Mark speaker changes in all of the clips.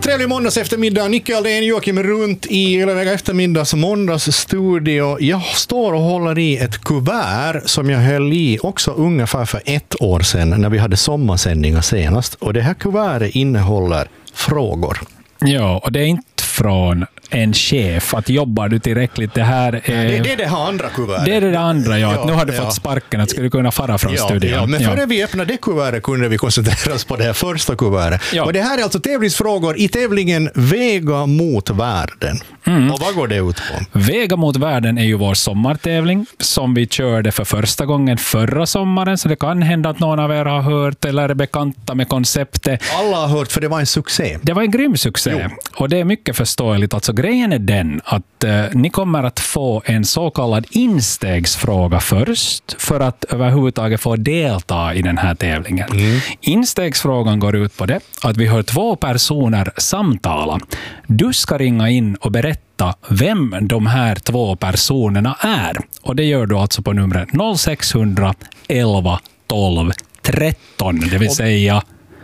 Speaker 1: Trevlig måndags eftermiddag. Nicke Aldén, Joakim runt i Ylevega eftermiddags måndagsstudio. Jag står och håller i ett kuvert som jag höll i också ungefär för 1 år sedan när vi hade sommarsändningar senast. Och det här kuvertet innehåller frågor.
Speaker 2: Ja, och det är inte från en chef att jobbar du tillräckligt. Det här är...
Speaker 1: Det är det här andra kuvertet.
Speaker 2: Det är det andra, ja. Att nu har du fått sparken att skulle kunna fara från studion.
Speaker 1: Ja, men före vi öppnade det kuvertet kunde vi koncentrera oss på det här första kuvertet. Ja. Och det här är alltså tävlingsfrågor i tävlingen Vega mot världen. Och vad går det ut på?
Speaker 2: Vega mot världen är ju vår sommartävling som vi körde för första gången förra sommaren, så det kan hända att någon av er har hört eller är bekanta med konceptet.
Speaker 1: Alla har hört, för det var en succé.
Speaker 2: Det var en grym succé. Jo. Och det är mycket förståeligt. Alltså grejen är den att ni kommer att få en så kallad instegsfråga först för att överhuvudtaget få delta i den här tävlingen. Instegsfrågan går ut på det att vi hör 2 personer samtala. Du ska ringa in och berätta vem de här 2 personerna är. Och det gör du alltså på numret 0600 11 12 13. Det vill säga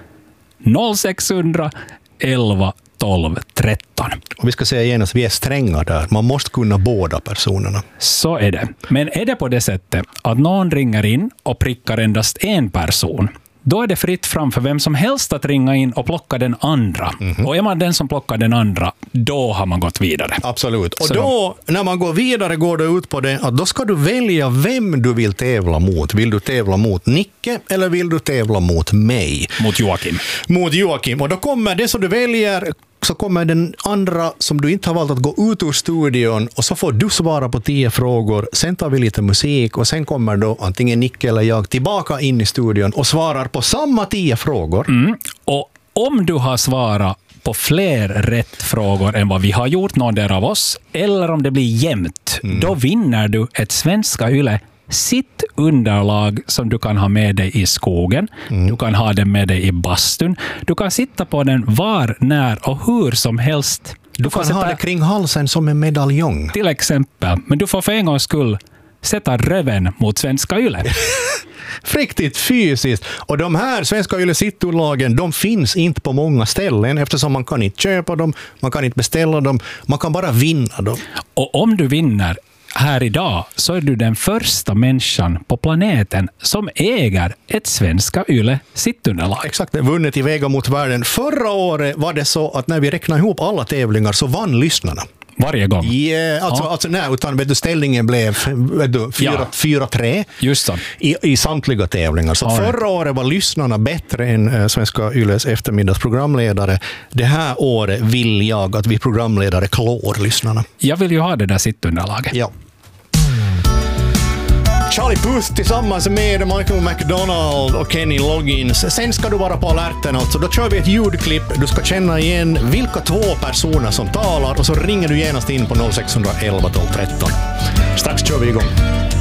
Speaker 2: 0600 11 12 13.
Speaker 1: Och vi ska säga genast, vi är stränga där. Man måste kunna båda personerna.
Speaker 2: Så är det. Men är det på det sättet att någon ringer in och prickar endast en person, då är det fritt fram för vem som helst att ringa in och plocka den andra. Och är man den som plockar den andra, då har man gått vidare.
Speaker 1: Absolut. Och då, när man går vidare, går det ut på det att då ska du välja vem du vill tävla mot. Vill du tävla mot Nicke eller vill du tävla mot mig?
Speaker 2: Mot Joakim.
Speaker 1: Mot Joakim. Och då kommer det som du väljer, så kommer den andra som du inte har valt att gå ut ur studion och så får du svara på 10 frågor. Sen tar vi lite musik och sen kommer då antingen Nicke eller jag tillbaka in i studion och svarar på samma 10 frågor.
Speaker 2: Och om du har svarat på fler rätt frågor än vad vi har gjort, någon där av oss, eller om det blir jämnt, då vinner du ett Svenska Yle sitt underlag som du kan ha med dig i skogen. Du kan ha den med dig i bastun. Du kan sitta på den var, när och hur som helst.
Speaker 1: Du kan ha det kring halsen som en medaljong.
Speaker 2: Till exempel. Men du får för en gångs skull sätta röven mot Svenska Yle.
Speaker 1: Riktigt fysiskt. Och de här Svenska Yle sittunderlagen, de finns inte på många ställen eftersom man kan inte köpa dem, man kan inte beställa dem, man kan bara vinna dem.
Speaker 2: Och om du vinner här idag så är du den första människan på planeten som äger ett Svenska Yle sittunderlag.
Speaker 1: Exakt, vunnit i Vega mot världen. Förra året var det så att när vi räknade ihop alla tävlingar så vann lyssnarna.
Speaker 2: Varje gång?
Speaker 1: Utan ställningen blev 4-3
Speaker 2: just så.
Speaker 1: I samtliga tävlingar. Så förra året var lyssnarna bättre än Svenska Yles eftermiddagsprogramledare. Det här året vill jag att vi programledare klår lyssnarna.
Speaker 2: Jag vill ju ha det där sittunderlaget.
Speaker 1: Ja. Charlie Puth tillsammans med Michael McDonald och Kenny Loggins. Sen ska du vara på alerten, alltså. Då kör vi ett ljudklipp. Du ska känna igen vilka 2 personer som talar och så ringer du genast in på 0611 12 13. Strax kör vi igång.